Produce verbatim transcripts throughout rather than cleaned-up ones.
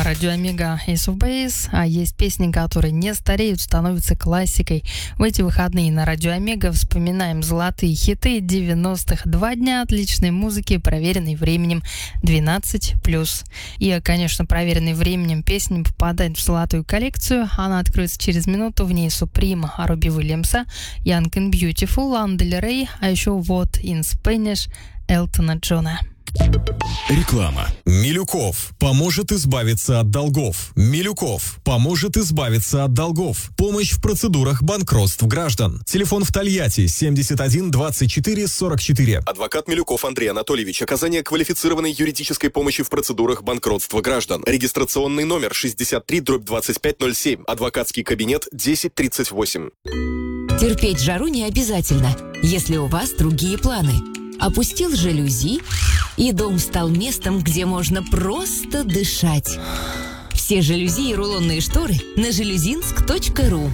Радио Омега Ace of Base, а есть песни, которые не стареют, становятся классикой. В эти выходные на Радио Омега вспоминаем золотые хиты девяностых. Два дня отличной музыки, проверенной временем двенадцать плюс. И, конечно, проверенной временем песня попадает в золотую коллекцию. Она откроется через минуту. В ней Supreme Робби Уильямса, Young and Beautiful, Лана Дель Рей, а еще What in Spanish Элтона Джона. Реклама. Милюков поможет избавиться от долгов. Милюков поможет избавиться от долгов. Помощь в процедурах банкротств граждан. Телефон в Тольятти семьдесят один двадцать четыре сорок четыре. Адвокат Милюков Андрей Анатольевич. Оказание квалифицированной юридической помощи в процедурах банкротства граждан. Регистрационный номер шестьдесят три дробь двадцать пять ноль семь. Адвокатский кабинет десять тридцать восемь. Терпеть жару не обязательно, если у вас другие планы. Опустил жалюзи, и дом стал местом, где можно просто дышать. Все жалюзи и рулонные шторы на жалюзинск точка ру.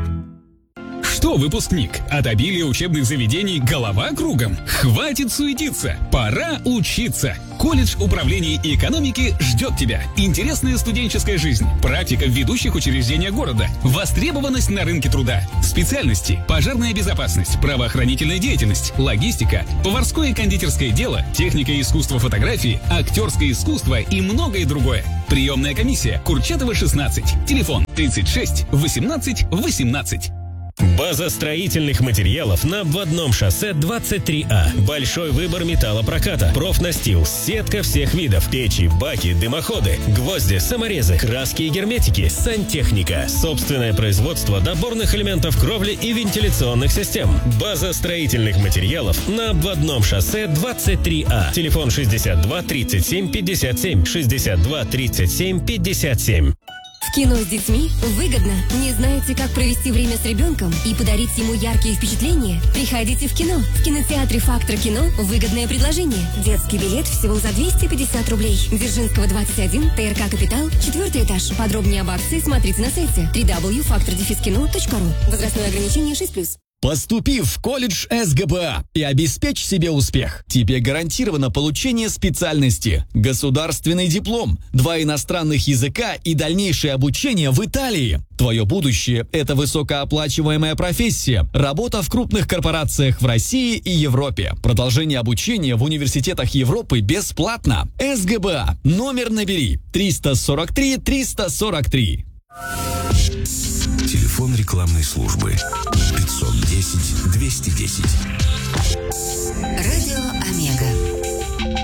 Что, выпускник, от обилия учебных заведений голова кругом? Хватит суетиться, пора учиться. Колледж управления и экономики ждет тебя. Интересная студенческая жизнь, практика в ведущих учреждениях города, востребованность на рынке труда, специальности: пожарная безопасность, правоохранительная деятельность, логистика, поварское и кондитерское дело, техника и искусство фотографии, актерское искусство и многое другое. Приемная комиссия Курчатова шестнадцать. Телефон тридцать шесть восемнадцать восемнадцать. База строительных материалов на обводном шоссе двадцать три А. Большой выбор металлопроката, профнастил, сетка всех видов, печи, баки, дымоходы, гвозди, саморезы, краски и герметики, сантехника, собственное производство доборных элементов кровли и вентиляционных систем. База строительных материалов на обводном шоссе двадцать три А. Телефон шестьдесят два тридцать семь пятьдесят семь, шестьдесят два тридцать семь пятьдесят семь. В кино с детьми выгодно. Не знаете, как провести время с ребенком и подарить ему яркие впечатления? Приходите в кино. В кинотеатре «Фактор кино» выгодное предложение. Детский билет всего за двести пятьдесят рублей. Дзержинского, двадцать один, ТРК «Капитал», четвертый этаж. Подробнее об акции смотрите на сайте дабл ю дабл ю дабл ю точка фактор кино точка ру. Возрастное ограничение шесть плюс. Поступи в колледж эс гэ бэ а и обеспечь себе успех. Тебе гарантировано получение специальности, государственный диплом, два иностранных языка и дальнейшее обучение в Италии. Твое будущее – это высокооплачиваемая профессия, работа в крупных корпорациях в России и Европе. Продолжение обучения в университетах Европы бесплатно. эс гэ бэ а. Номер набери триста сорок три триста сорок три. Телефон рекламной службы пятьсот десять двести десять. Радио